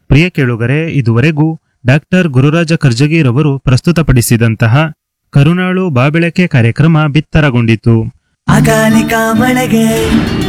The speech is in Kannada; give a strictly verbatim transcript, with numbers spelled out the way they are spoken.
ಪ್ರಿಯ ಕೇಳುಗರೆ, ಇದುವರೆಗೂ ಡಾಕ್ಟರ್ ಗುರುರಾಜ ಕರ್ಜಗಿರವರು ಪ್ರಸ್ತುತಪಡಿಸಿದಂತಹ ಕರುಣಾಳು ಬಾಬೆಳಕೆ ಕಾರ್ಯಕ್ರಮ ಬಿತ್ತರಗೊಂಡಿತು. ಅಕಾಲಿಕ ಮಳೆಗೆ